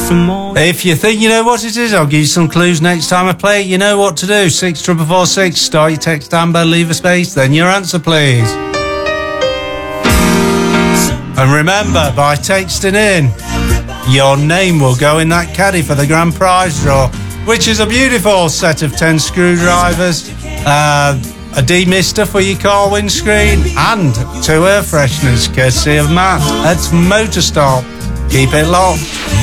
If you think you know what it is, I'll give you some clues next time I play it. You know what to do. 64446. Start your text Amber, leave a space, then your answer, please. And remember, by texting in, your name will go in that caddy for the grand prize draw, which is a beautiful set of 10 screwdrivers, a demister for your car windscreen, and 2 air fresheners courtesy of Matt at Motorstop. Keep it locked.